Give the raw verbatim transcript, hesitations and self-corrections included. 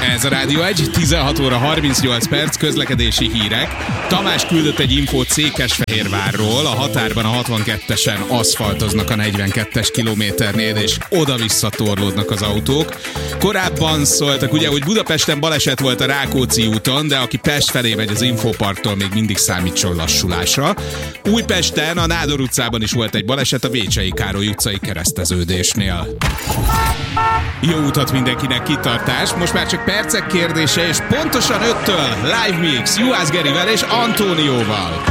Ez a Rádió egy, tizenhat óra harmincnyolc perc, közlekedési hírek. Tamás küldött egy infót Székesfehérvárról, a határban a hatvankettesen aszfaltoznak a negyvenkettes kilométernél, és oda-vissza torlódnak az autók. Korábban szóltak ugye, hogy Budapesten baleset volt a Rákóczi úton, de aki Pest felé megy az Infoparktól, még mindig számítson lassulásra. Újpesten, a Nádor utcában is volt egy baleset a Vécsei Károly utcai kereszteződésnél. Jó utat mindenkinek, kitartás. Most már csak percek kérdése, és pontosan öttől Live Mix Juhász Gerivel és Antónióval.